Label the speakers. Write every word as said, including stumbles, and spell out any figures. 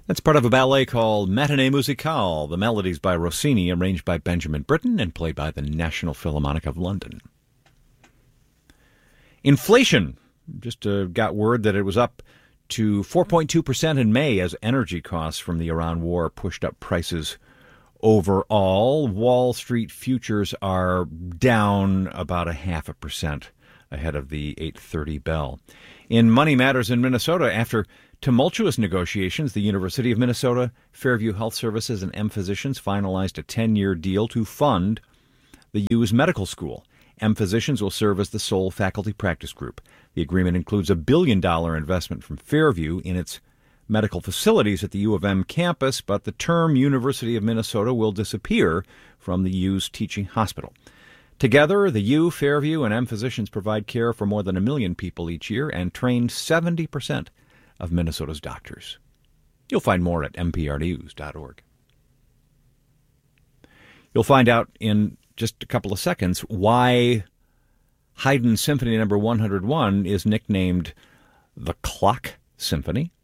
Speaker 1: That's part of a ballet called Matinée Musicale. The melodies by Rossini, arranged by Benjamin Britten and played by the National Philharmonic of London. Inflation. Just uh, got word that it was up to four point two percent in May as energy costs from the Iran war pushed up prices overall. Wall Street futures are down about a half a percent ahead of the eight thirty bell. In Money Matters in Minnesota, after tumultuous negotiations, the University of Minnesota, Fairview Health Services, and M Physicians finalized a ten-year deal to fund the U's medical school. M Physicians will serve as the sole faculty practice group. The agreement includes a billion-dollar investment from Fairview in its medical facilities at the U of M campus, but the term University of Minnesota will disappear from the U's teaching hospital. Together, the U, Fairview, and M Physicians provide care for more than a million people each year and train seventy percent of Minnesota's doctors. You'll find more at m p r news dot org. You'll find out in just a couple of seconds why Haydn Symphony Number one hundred one is nicknamed the Clock Symphony.